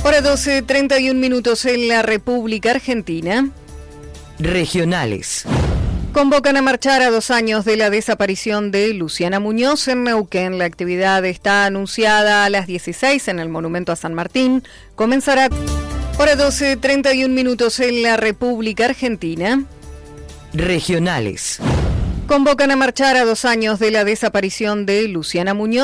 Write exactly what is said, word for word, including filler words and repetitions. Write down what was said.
Hora doce, treinta y un minutos en la República Argentina. Regionales. Convocan a marchar a dos años de la desaparición de Luciana Muñoz en Neuquén. La actividad está anunciada a las dieciséis en el Monumento a San Martín. Comenzará. Hora doce, treinta y un minutos en la República Argentina. Regionales. Convocan a marchar a dos años de la desaparición de Luciana Muñoz.